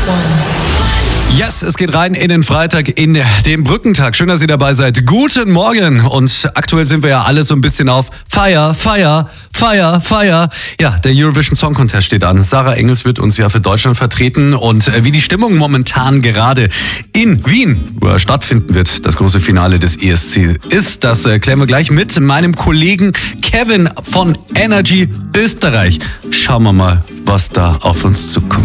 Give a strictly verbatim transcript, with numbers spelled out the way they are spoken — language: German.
Yes, es geht rein in den Freitag, in den Brückentag. Schön, dass ihr dabei seid. Guten Morgen. Und aktuell sind wir ja alle so ein bisschen auf Feier, Feier, Feier, Feier. Ja, der Eurovision Song Contest steht an. Sarah Engels wird uns ja für Deutschland vertreten. Und wie die Stimmung momentan gerade in Wien stattfinden wird, das große Finale des E S C ist, das klären wir gleich mit meinem Kollegen Kevin von Energy Österreich. Schauen wir mal, was da auf uns zukommt.